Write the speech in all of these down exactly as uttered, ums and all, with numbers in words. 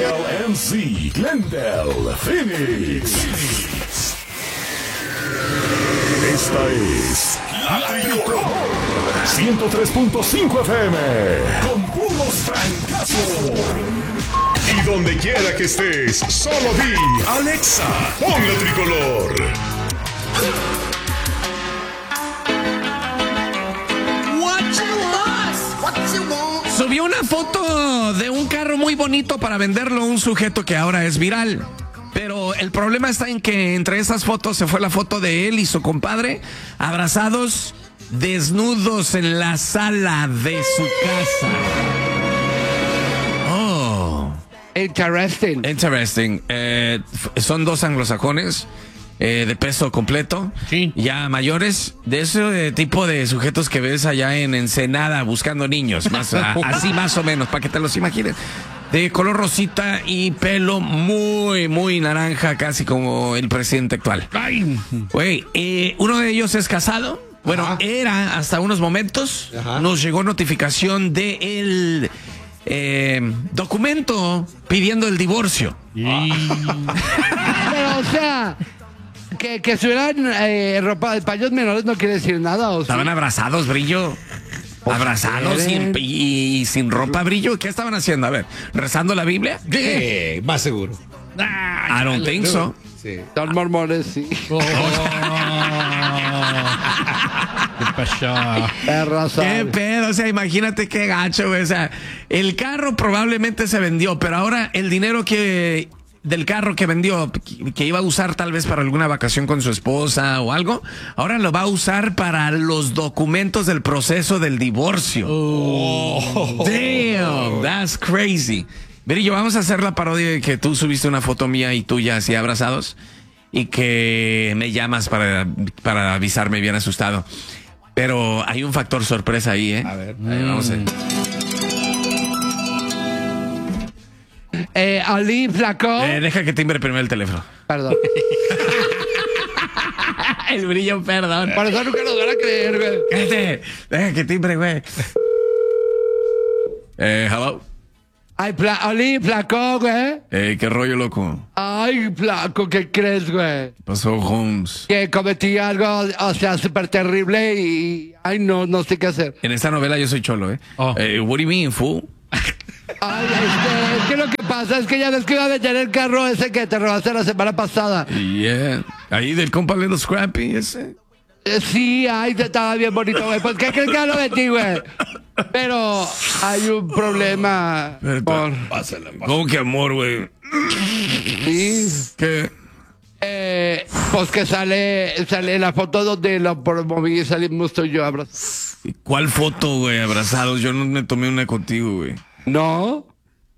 L M C, Glendale, Phoenix. Esta es La Tricolor ciento tres punto cinco F M con puros francazos. Y donde quiera que estés, solo di Alexa, pon La Tricolor. Subió una foto de un carro muy bonito para venderlo a un sujeto que ahora es viral. Pero el problema está en que entre esas fotos se fue la foto de él y su compadre abrazados, desnudos en la sala de su casa. Oh. Interesting. Interesting. Eh, son dos anglosajones. Eh, de peso completo, sí. Ya mayores, de ese tipo de sujetos que ves allá en Ensenada buscando niños, más a, así más o menos, para que te los imagines, de color rosita y pelo muy, muy naranja, casi como el presidente actual. Güey, eh, uno de ellos es casado, bueno, Ajá. era hasta unos momentos, Ajá. nos llegó notificación de el eh, documento pidiendo el divorcio. Y... Pero, o sea... Que, que estuvieran eh, ropa, paños menores no quiere decir nada. ¿O estaban sí? abrazados, Brillo. Pues abrazados sin, y, y sin ropa, Brillo. ¿Qué estaban haciendo? A ver, ¿rezando la Biblia? Sí, más seguro. I don't think so. Sí. Son mormones, sí. Oh. ¿Qué pasó? ¿Qué pedo? O sea, imagínate qué gacho, güey. O sea, el carro probablemente se vendió, pero ahora el dinero que... del carro que vendió, que iba a usar tal vez para alguna vacación con su esposa o algo, ahora lo va a usar para los documentos del proceso del divorcio. Oh. Damn, that's crazy. Brillo, vamos a hacer la parodia de que tú subiste una foto mía y tuya así abrazados y que me llamas para, para avisarme bien asustado. Pero hay un factor sorpresa ahí, ¿eh? A ver. Ahí, vamos a ver. Eh, Ali, flaco. Eh, deja que timbre primero el teléfono. Perdón. El Brillo, perdón. Por eso nunca nos van a creer, güey. Cállate. Deja que timbre, güey. Eh, hello. Ay, fla Ali, flaco, güey. Eh, qué rollo, loco. Ay, flaco, ¿qué crees, güey? ¿Qué pasó, Holmes? Que cometí algo, o sea, súper terrible y... Ay, no, no sé qué hacer. En esta novela yo soy cholo, ¿eh? Oh. eh what do you mean, fool? Ay, este, es que lo que pasa es que ya ves que iba a vender el carro ese que te robaste la semana pasada. Yeah. Ahí del compa Little Scrappy ese. Eh, sí, ay, estaba bien bonito, güey. Pues, ¿qué crees que ya lo vendí, güey? Pero hay un problema. Por... Pásala, pásala. ¿Cómo que amor, güey? Sí. ¿Qué? Eh, pues que sale, sale la foto donde lo promoví y salimos tú y yo abrazados. ¿Cuál foto, güey? Abrazados. Yo no me tomé una contigo, güey. No.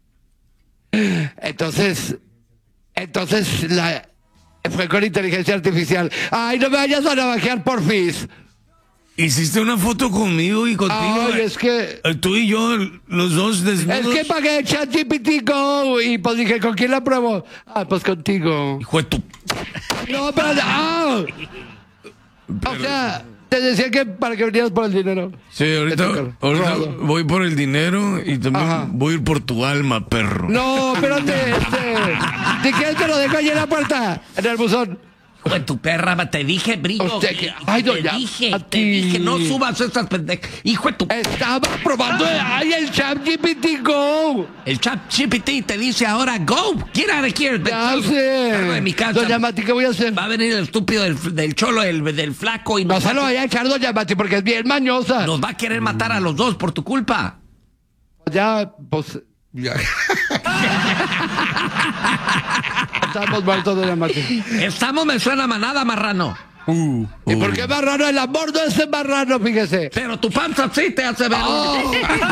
Entonces, entonces la fue con inteligencia artificial. Ay, no me vayas a navajear, porfis. Hiciste una foto conmigo y contigo. Ay, es que... Tú y yo, los dos desnudos. Es que pagué ChatGPT Go y pues dije, ¿con quién la pruebo? Ah, pues contigo. Hijo de tu... No, pero... ¡Ah! Pero... O sea, te decía que para que vinieras por el dinero. Sí, ahorita, ahorita voy por el dinero y también Ajá. voy a ir por tu alma, perro. No, espérate, este... Si quieres te lo dejo allí en la puerta, en el buzón. Hijo de tu perra, te dije, Brillo. Usted que- y- ay, te doña, dije, a te ti. dije, no subas esas pendejas. Hijo de tu... Estaba probando... ¡Ay, el ChatGPT Go! El chat G P T te dice ahora, go, get out of here. Ya Salgo sé. de mi casa. Doña Mati, ¿qué voy a hacer? Va a venir el estúpido del, del cholo, el, del flaco, y No nos, se lo va, vaya a echar, doña Mati, porque es bien mañosa. nos va a querer matar a los dos por tu culpa. Ya, pues... Ya. Estamos muertos, doña Mati. Estamos, me suena manada, marrano. Uh, ¿Y por qué marrano? El amor no es el marrano, fíjese. Pero tu panza sí te hace ver. Oh.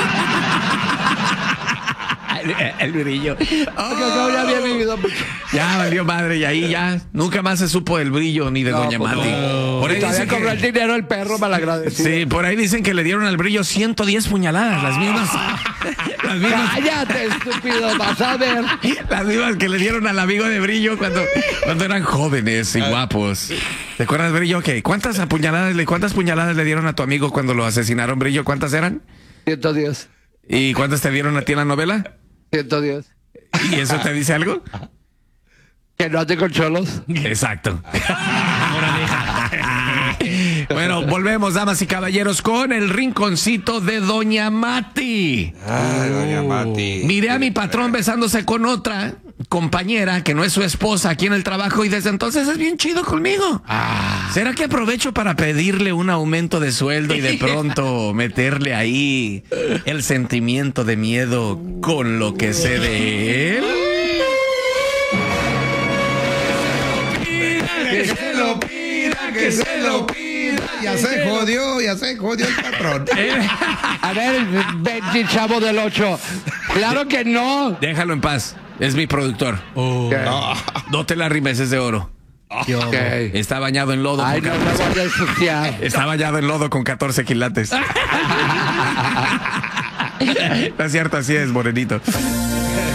el, el Brillo. Porque acabo ya había vivido mucho. Ya valió madre y ahí ya nunca más se supo del Brillo ni de No, Doña pues Mati. no. Por ahí Y todavía dicen cobró el que, dinero el perro malagradecido. sí, por ahí dicen que le dieron al Brillo ciento diez puñaladas, las mismas, las mismas, Cállate, estúpido, vas a ver. las mismas que le dieron al amigo de Brillo cuando, cuando eran jóvenes y guapos. ¿Te acuerdas, Brillo? ¿Qué? ¿Cuántas puñaladas le, cuántas puñaladas le dieron a tu amigo cuando lo asesinaron, Brillo? ¿Cuántas eran? ciento diez. ¿Y cuántas te dieron a ti en la novela? ciento diez. ¿Y eso te dice algo? Que no ande con cholos. Exacto. Bueno, volvemos, damas y caballeros, con el rinconcito de Doña Mati. Ay, Doña Mati. Miré a mi patrón besándose con otra compañera que no es su esposa aquí en el trabajo y desde entonces es bien chido conmigo. Ah. ¿Será que aprovecho para pedirle un aumento de sueldo y de pronto meterle ahí el sentimiento de miedo con lo que sé de él? Que se lo pida, que se lo pida. Ya se jodió, ya se jodió el patrón. A ver, Benji, chavo del ocho. Claro que no. Déjalo en paz. Es mi productor. Okay. No. No te la rimes, es de oro. Okay. Está bañado en lodo. Ay, con no me voy a ensuciar. Está bañado en lodo con catorce quilates. No es cierto, así es, morenito.